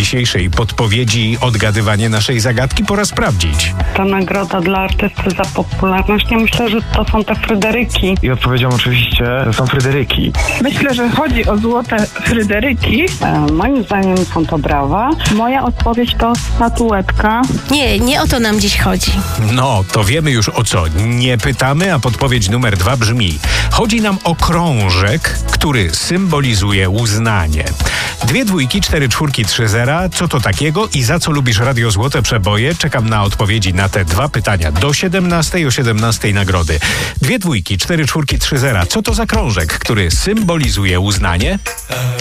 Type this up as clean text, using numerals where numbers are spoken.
dzisiejszej podpowiedzi odgadywanie naszej zagadki pora sprawdzić. Ta nagroda dla artysty za popularność, ja myślę, że to są te Fryderyki. I odpowiedzią oczywiście, że są Fryderyki. Myślę, że chodzi o złote Fryderyki. Moim zdaniem są to brawa. Moja odpowiedź to statuetka. Nie o to nam dziś chodzi. No, to wiemy już o co. Nie pytamy, a podpowiedź numer 2 brzmi: chodzi nam o krążek, który symbolizuje uznanie. 2 dwójki, 4 czwórki, 3 zera. Co to takiego i za co lubisz Radio Złote Przeboje? Czekam na odpowiedzi na te 2 pytania do 17. O 17 nagrody. 2 dwójki, 4 czwórki, 3 zera. Co to za krążek, który symbolizuje uznanie?